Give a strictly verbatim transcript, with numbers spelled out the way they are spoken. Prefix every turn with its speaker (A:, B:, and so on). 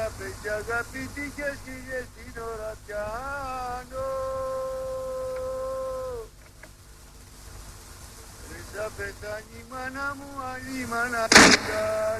A: παιδιά αγαπητικές χίλιες την ώρα πιάνω. Ρε θα πεθάνει η μάνα μου, άλλη μάνα